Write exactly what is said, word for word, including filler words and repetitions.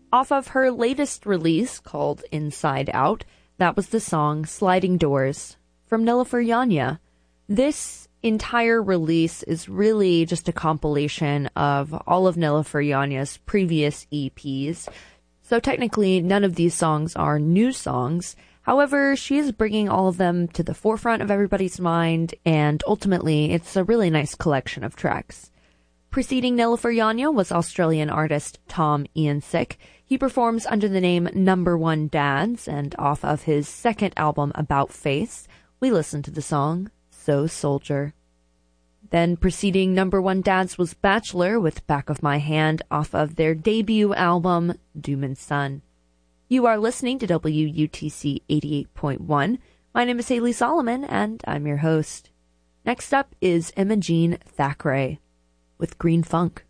Off of her latest release called Inside Out, that was the song Sliding Doors from Nilüfer Yanya. This entire release is really just a compilation of all of Nilüfer Yanya's previous E Ps. So technically, none of these songs are new songs. However, she is bringing all of them to the forefront of everybody's mind, and ultimately, it's a really nice collection of tracks. Preceding Nilüfer Yanya was Australian artist Tom Eansik. He performs under the name Number One Dads, and off of his second album, About Face, we listened to the song So Soldier. Then preceding Number One Dads was Bachelor with Back of My Hand off of their debut album, Doom and Sun. You are listening to W U T C eighty-eight point one. My name is Haley Solomon, and I'm your host. Next up is Imogene Thackeray with Green Funk.